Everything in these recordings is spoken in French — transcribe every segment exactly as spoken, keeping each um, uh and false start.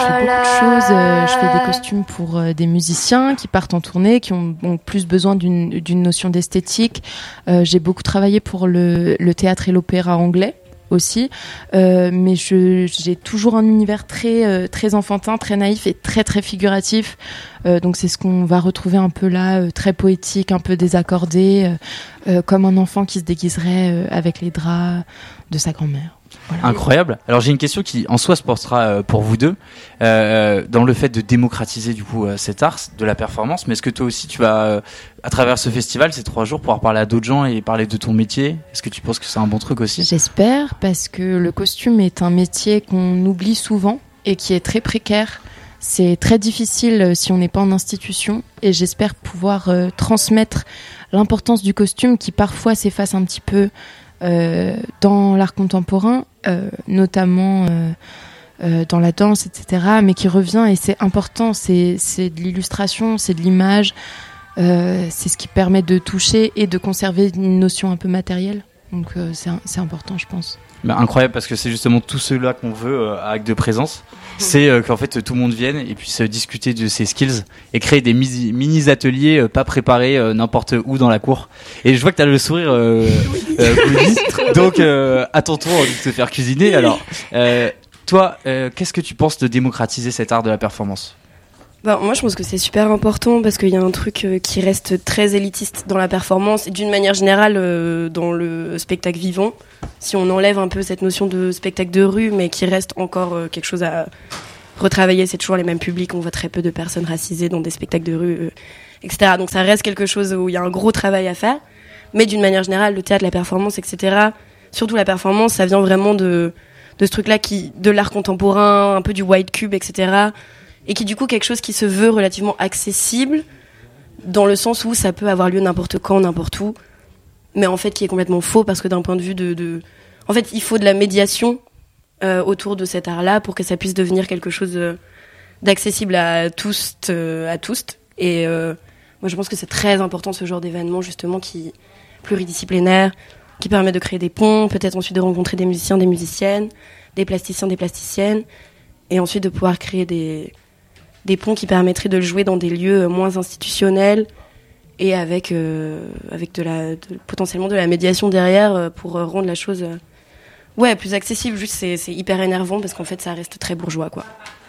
Je fais beaucoup de choses. Euh, je fais des costumes pour euh, des musiciens qui partent en tournée, qui ont, ont plus besoin d'une, d'une notion d'esthétique. Euh, j'ai beaucoup travaillé pour le, le théâtre et l'opéra anglais aussi, euh, mais je, j'ai toujours un univers très, euh, très enfantin, très naïf et très très figuratif. Euh, donc c'est ce qu'on va retrouver un peu là, euh, très poétique, un peu désaccordé, euh, euh, comme un enfant qui se déguiserait euh, avec les draps de sa grand-mère. Voilà. Incroyable. Alors j'ai une question qui en soi se portera euh, pour vous deux euh, dans le fait de démocratiser du coup euh, cet art de la performance. Mais est-ce que toi aussi tu vas euh, à travers ce festival, ces trois jours, pouvoir parler à d'autres gens et parler de ton métier? Est-ce que tu penses que c'est un bon truc aussi? J'espère, parce que le costume est un métier qu'on oublie souvent et qui est très précaire. C'est très difficile si on n'est pas en institution, et j'espère pouvoir euh, transmettre l'importance du costume qui parfois s'efface un petit peu Euh, dans l'art contemporain, euh, notamment euh, euh, dans la danse, et cetera, mais qui revient, et c'est important, c'est, c'est de l'illustration, c'est de l'image, euh, c'est ce qui permet de toucher et de conserver une notion un peu matérielle. Donc euh, c'est, c'est important, je pense. Bah, incroyable, parce que c'est justement tout cela qu'on veut euh, à Actes de Présence. C'est euh, qu'en fait tout le monde vienne et puisse euh, discuter de ses skills et créer des mini, mini ateliers euh, pas préparés euh, n'importe où dans la cour. Et je vois que t'as le sourire euh, euh, Goody. Donc euh, à ton tour de te faire cuisiner. Alors euh, toi, euh, qu'est-ce que tu penses de démocratiser cet art de la performance? Bah, moi, je pense que c'est super important parce qu'il y a un truc euh, qui reste très élitiste dans la performance et d'une manière générale euh, dans le spectacle vivant. Si on enlève un peu cette notion de spectacle de rue, mais qui reste encore euh, quelque chose à retravailler, c'est toujours les mêmes publics. On voit très peu de personnes racisées dans des spectacles de rue, euh, et cetera. Donc ça reste quelque chose où il y a un gros travail à faire. Mais d'une manière générale, le théâtre, la performance, et cetera. Surtout la performance, ça vient vraiment de, de ce truc-là, qui, de l'art contemporain, un peu du white cube, et cetera. Et qui du coup quelque chose qui se veut relativement accessible dans le sens où ça peut avoir lieu n'importe quand, n'importe où, mais en fait qui est complètement faux parce que d'un point de vue de, de... en fait il faut de la médiation euh, autour de cet art-là pour que ça puisse devenir quelque chose euh, d'accessible à tous, euh, à tous. Et euh, moi je pense que c'est très important ce genre d'événement justement qui pluridisciplinaire, qui permet de créer des ponts, peut-être ensuite de rencontrer des musiciens, des musiciennes, des plasticiens, des plasticiennes, et ensuite de pouvoir créer des des ponts qui permettraient de le jouer dans des lieux moins institutionnels et avec, euh, avec de la, de, potentiellement de la médiation derrière euh, pour euh, rendre la chose euh, ouais, plus accessible. Juste, c'est, c'est hyper énervant parce qu'en fait, ça reste très bourgeois, quoi.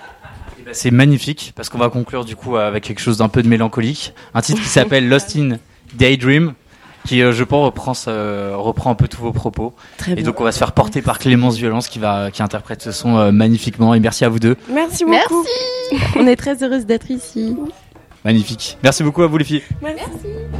Et ben, c'est magnifique parce qu'on va conclure du coup avec quelque chose d'un peu de mélancolique. Un titre qui s'appelle Lost in Daydream, qui euh, je pense reprend, euh, reprend un peu tous vos propos. Très et bien. Donc on va se faire porter par Clémence Violence qui va qui interprète ce son euh, magnifiquement. Et merci à vous deux. Merci beaucoup. Merci. On est très heureuse d'être ici. Magnifique. Merci beaucoup à vous les filles. Merci.